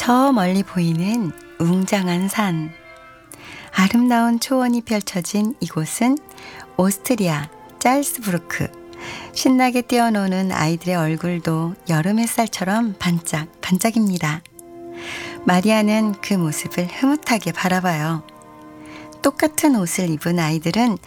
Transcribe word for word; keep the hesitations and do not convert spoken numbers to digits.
저 멀리 보이는 웅장한 산. 아름다운 초원이 펼쳐진 이곳은 오스트리아 짤스부르크. 신나게 뛰어노는 아이들의 얼굴도 여름 햇살처럼 반짝반짝입니다. 마리아는 그 모습을 흐뭇하게 바라봐요. 똑같은 옷을 입은 아이들은